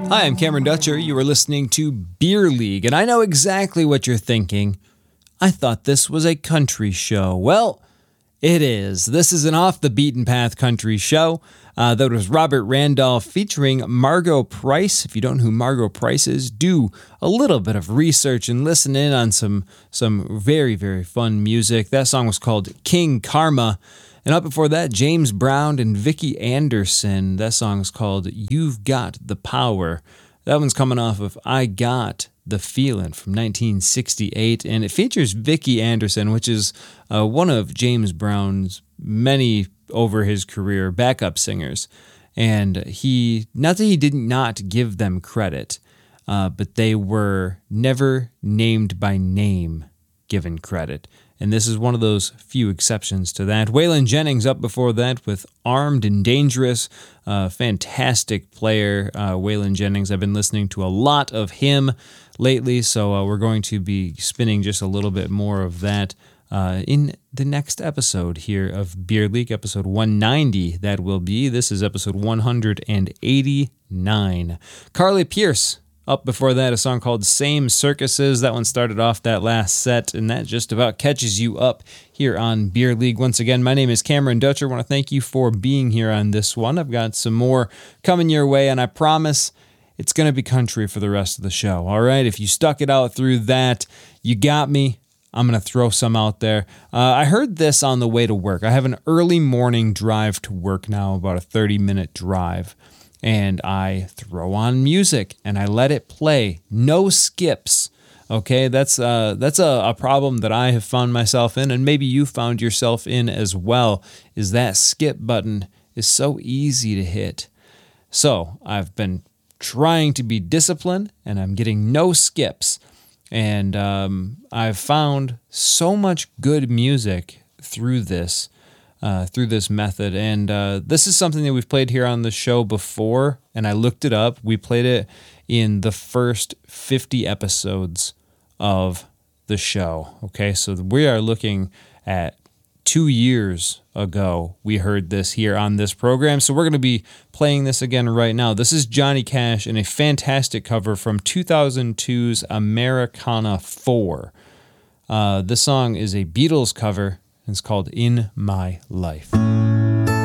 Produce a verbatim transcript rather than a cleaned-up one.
Hi, I'm Cameron Dutcher. You are listening to Beer League, and I know exactly what you're thinking. I thought this was a country show. Well, it is. This is an off-the-beaten-path country show. Uh, that was Robert Randolph featuring Margo Price. If you don't know who Margo Price is, do a little bit of research and listen in on some, some very, very fun music. That song was called King Karma. And up before that, James Brown and Vicki Anderson. That song is called You've Got the Power. That one's coming off of I Got the Feeling from nineteen sixty-eight. And it features Vicki Anderson, which is uh, one of James Brown's many over his career backup singers. And he, not that he did not give them credit, uh, but they were never named by name given credit. And this is one of those few exceptions to that. Waylon Jennings up before that with Armed and Dangerous. Uh, fantastic player, uh, Waylon Jennings. I've been listening to a lot of him lately, so uh, we're going to be spinning just a little bit more of that uh, in the next episode here of Beer League, episode one ninety. That will be. This is episode one eighty-nine. Carly Pearce. Up before that, a song called Same Circuses. That one started off that last set, and that just about catches you up here on Beer League. Once again, my name is Cameron Dutcher. I want to thank you for being here on this one. I've got some more coming your way, and I promise it's going to be country for the rest of the show. All right, if you stuck it out through that, you got me. I'm going to throw some out there. Uh, I heard this on the way to work. I have an early morning drive to work now, about a thirty-minute drive. And I throw on music and I let it play. No skips. Okay, that's uh, that's a, a problem that I have found myself in, and maybe you found yourself in as well, is that skip button is so easy to hit. So I've been trying to be disciplined, and I'm getting no skips. And um, I've found so much good music through this. Uh, through this method, and uh, this is something that we've played here on the show before, and I looked it up. We played it in the first fifty episodes of the show. Okay, so we are looking at two years ago we heard this here on this program, so we're going to be playing this again right now. This is Johnny Cash in a fantastic cover from two thousand two's Americana four. Uh, this song is a Beatles cover. It's called In My Life.